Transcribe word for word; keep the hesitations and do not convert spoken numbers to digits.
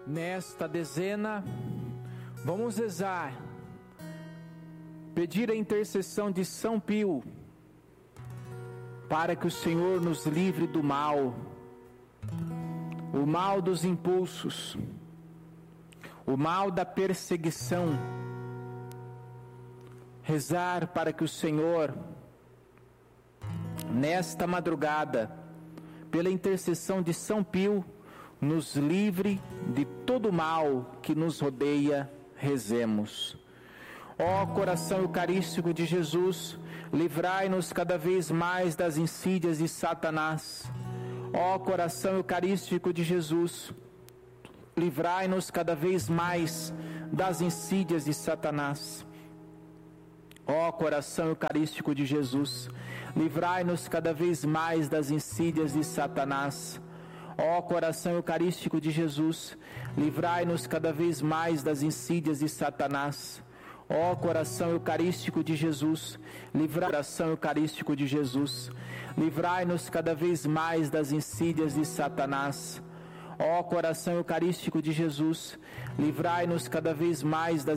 Nesta dezena, vamos rezar, pedir a intercessão de São Pio, para que o Senhor nos livre do mal, o mal dos impulsos, o mal da perseguição. Rezar para que o Senhor, nesta madrugada, pela intercessão de São Pio, nos livre de todo mal que nos rodeia. Rezemos. Ó coração eucarístico de Jesus, livrai-nos cada vez mais das insídias de Satanás. Ó coração eucarístico de Jesus, livrai-nos cada vez mais das insídias de Satanás. Ó coração eucarístico de Jesus, livrai-nos cada vez mais das insídias de Satanás. Ó coração eucarístico de Jesus, livrai-nos cada vez mais das insídias de Satanás. Ó coração eucarístico de Jesus, livrai-nos, coração eucarístico de Jesus, livrai-nos cada vez mais das insídias de Satanás. Ó coração eucarístico de Jesus, livrai-nos cada vez mais das